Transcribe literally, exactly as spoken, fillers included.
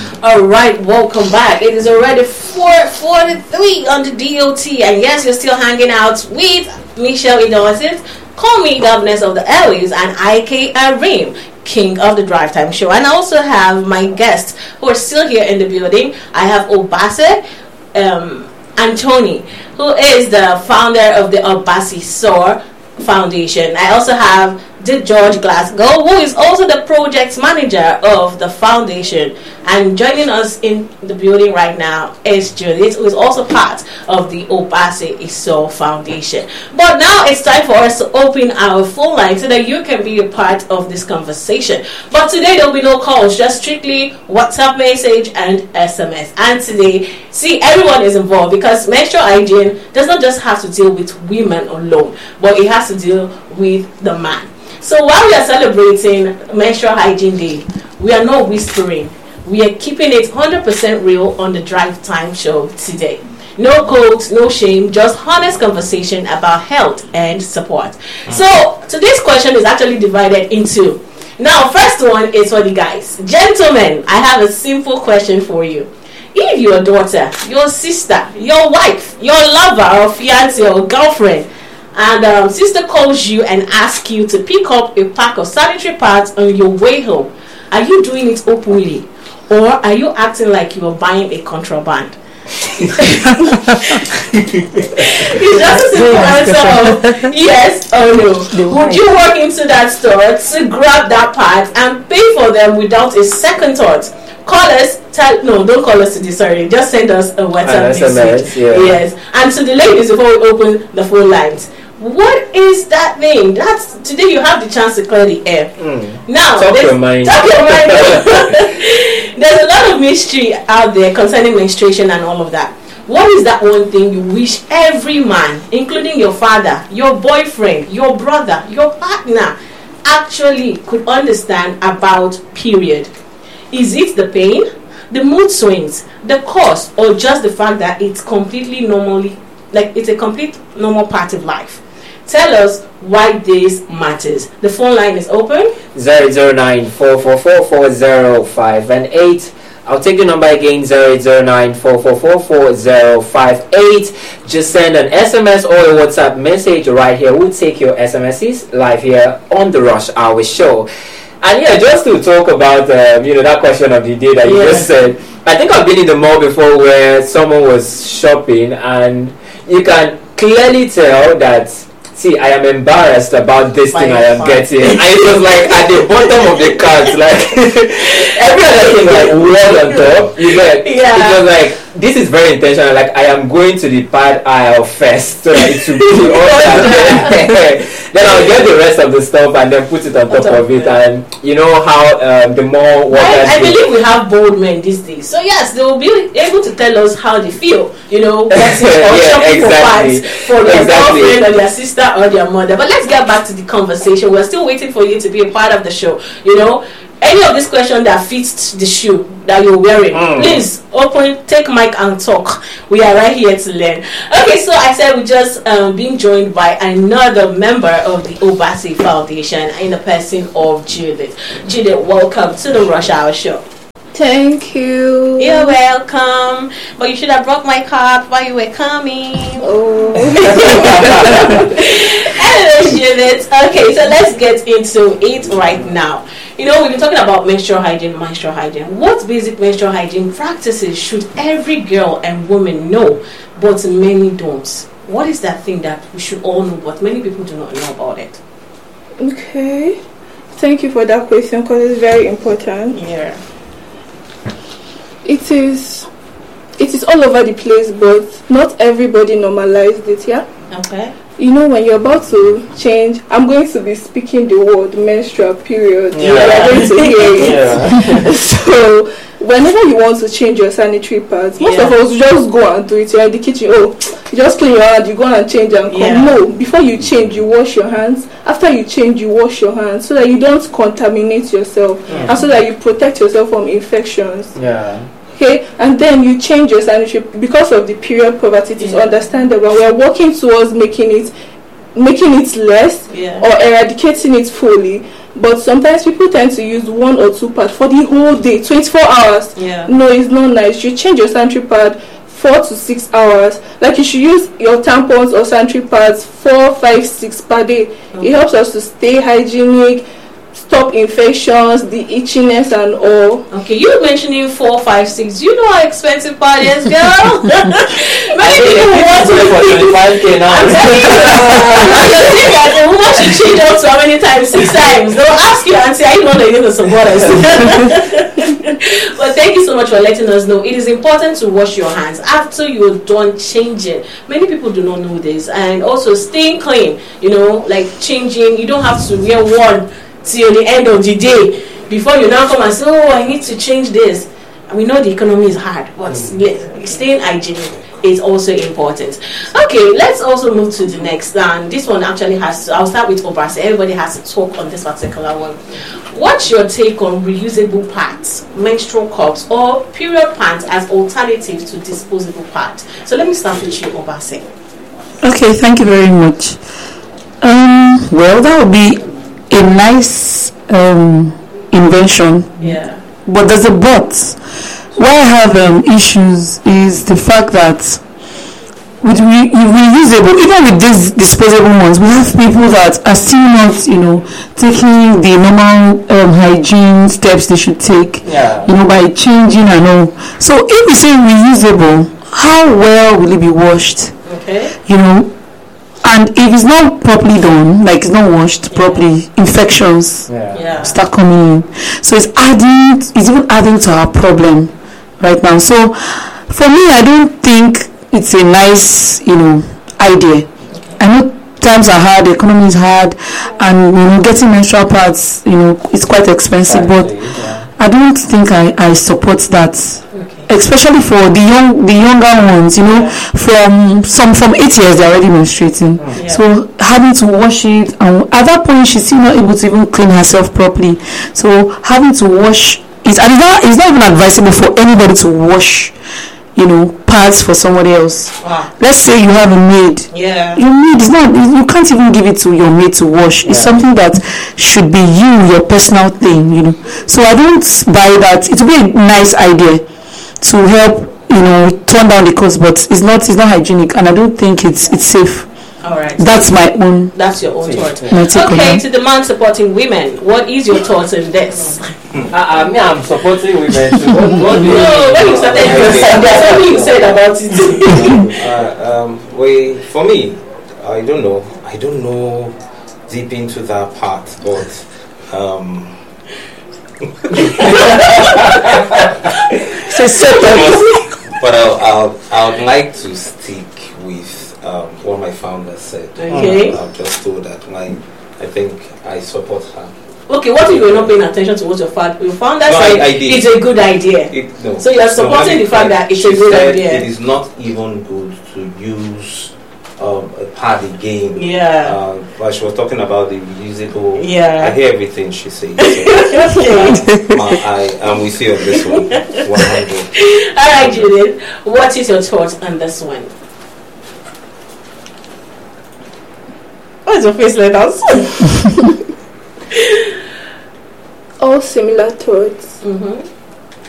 Alright, welcome back. It is already four forty-three on the D O T, and yes, you're still hanging out with Michelle Idorsit. Call me Governess of the Airwaves, and I K Arim, King of the Drive Time Show. And I also have my guests who are still here in the building. I have Obase um, Anthony, who is the founder of the Obasi Soar Foundation. I also have the George Glasgow, who is also the project manager of the foundation. And joining us in the building right now is Judith, who is also part of the Obasi Iso Foundation. But now it's time for us to open our phone line so that you can be a part of this conversation. But today there will be no calls, just strictly WhatsApp message and S M S. And today, see, everyone is involved, because menstrual hygiene does not just have to deal with women alone, but it has to deal with the man. So while we are celebrating Menstrual Hygiene Day, we are not whispering. We are keeping it one hundred percent real on the Drive Time Show today. No codes, no shame, just honest conversation about health and support. Mm-hmm. So today's question is actually divided into. Now, first one is for the guys. Gentlemen, I have a simple question for you. If your daughter, your sister, your wife, your lover or fiancé or girlfriend, and um, sister calls you and asks you to pick up a pack of sanitary pads on your way home, are you doing it openly, or are you acting like you are buying a contraband? It's just a simple answer of yes or no. Would you walk into that store to grab that pad and pay for them without a second thought? Call us, tell, no, don't call us today, sorry, just send us a WhatsApp message. Yeah. Yes. And to the ladies, before we open the phone lines, what is that thing? That's today you have the chance to clear the air. Mm. Now, talk your mind. Talk your mind. There's a lot of mystery out there concerning menstruation and all of that. What is that one thing you wish every man, including your father, your boyfriend, your brother, your partner, actually could understand about period? Is it the pain, the mood swings, the cause, or just the fact that it's completely normally, like it's a complete normal part of life? Tell us why this matters. The phone line is open. zero zero nine four four four four zero five and eight. I'll take the number again, zero zero nine four four four four zero five eight. Just send an S M S or a WhatsApp message right here. We'll take your S M Ses live here on the Rush Hour Show. And yeah, just to talk about um, you know, that question of the day that you yeah. just said, I think I've been in the mall before where someone was shopping and you can clearly tell that, see, I am embarrassed about this My thing I am getting. And it was like at the bottom of the cart, like every other thing like was on top. You get yeah. It was like, this is very intentional. Like, I am going to the pad aisle first, so that it should be all that. Then I'll get the rest of the stuff and then put it on top, top of it. And you know how um, the more water. I, I believe we have bold men these days. So yes, they will be able to tell us how they feel. You know, what's it or yeah, shopping exactly. for pads for their exactly. girlfriend or their sister or their mother. But let's get back to the conversation. We're still waiting for you to be a part of the show. You know, any of this question that fits the shoe that you're wearing, mm. please open, take mic and talk. We are right here to learn. Okay, so I said we just um, being joined by another member of the Obasi Foundation in the person of Judith. Judith, welcome to the Rush Hour Show. Thank you. You're welcome. But you should have brought my card while you were coming. Oh. Anyway, Judith. Okay, so let's get into it right now. You know, we've been talking about menstrual hygiene, menstrual hygiene. What basic menstrual hygiene practices should every girl and woman know, but many don't? What is that thing that we should all know, but many people do not know about it? Okay. Thank you for that question, because it's very important. Yeah. It is, it is all over the place, but not everybody normalized it, yeah? Okay. You know, when you're about to change, I'm going to be speaking the word menstrual period. Yeah. You're going to hear it. Yeah. So, whenever you want to change your sanitary pads, most yeah. of us just go and do it. You're in the kitchen, oh, you just clean your hand, you go and change and come. Yeah. No, before you change, you wash your hands. After you change, you wash your hands so that you don't contaminate yourself Yeah. and so that you protect yourself from infections. Yeah. Okay, and then you change your sanitary because of the period poverty. It is Yeah. understandable. We are working towards making it making it less Yeah. or eradicating it fully. But sometimes people tend to use one or two pads for the whole day, twenty-four hours. Yeah. No, it's not nice. You change your sanitary pad four to six hours. Like you should use your tampons or sanitary pads four, five, six per day. Okay. It helps us to stay hygienic, stop infections, the itchiness and all. Okay, you mentioning four, five, six. Do you know how expensive pad is, girl? Many people want to for twenty-five k now. I'm telling you, you think that a woman should change out so many times? Six times. They'll ask you and say, "I know that you need some waters." But thank you so much for letting us know. It is important to wash your hands after you're done changing. Many people do not know this, and also staying clean. You know, like changing. You don't have to wear one till the end of the day before you now come and say, "Oh, I need to change this." And we know the economy is hard, but mm. staying hygienic is also important. Okay, let's also move to the next. And this one actually has to, I'll start with Obase. Everybody has to talk on this particular one. What's your take on reusable pads, menstrual cups, or period pants as alternatives to disposable pads? So let me start with you, Obase. Okay, thank you very much. Um, well, that would be a nice um, invention. Yeah. But there's a but. Why I have um, issues is the fact that with re- reusable, even with these disposable ones, we have people that are still not, you know, taking the normal um, hygiene steps they should take, Yeah. you know, by changing and all. So if we say reusable, how well will it be washed? Okay. You know, and if it's not properly done, like it's not washed Yeah. properly, infections Yeah. Yeah. start coming in. So it's adding, it's even adding to our problem right now. So for me, I don't think it's a nice, you know, idea. I know times are hard, the economy is hard, and you know, getting menstrual pads, you know, it's quite expensive. But Yeah. I don't think I, I support that. Okay. Especially for the young, the younger ones, you know, Yeah. from some from eight years they're already menstruating. Yeah. So having to wash it, and at that point she's still not able to even clean herself properly. So having to wash it, and it's not, it's not even advisable for anybody to wash, you know, pads for somebody else. Wow. Let's say you have a maid. Yeah. Your maid is not, you can't even give it to your maid to wash. It's Yeah. something that should be you, your personal thing, you know. So I don't buy that. It would be a nice idea to help, you know, turn down the cost, but it's not, it's not hygienic, and I don't think it's it's safe. All right. That's my own. That's your own thought. My take on Okay, that. to the man supporting women, what is your thoughts on this? Uh, uh, me, I'm supporting women. So what, what do you No, when you started, you said there's something you said about it. uh, um, we, for me, I don't know. I don't know deep into that part, but um, So, so but I'll, I'll I'd like to stick with um, what my founder said. Okay. I've just told that my, I think I support her. Okay, what if you're not paying attention to what your father, your founder No, said I- I did. it's a good idea? It, no, So you're no, supporting I- the fact that it's she a good said idea. It is not even good to use um, a pad again. Yeah. Uh, but she was talking about the reusable. Yeah. I hear everything she says. So, Okay. Ma, I am with you on this one. one hundred. All right, Judith, what is your thoughts on this one? What's your face like that? All similar thoughts. Mm-hmm.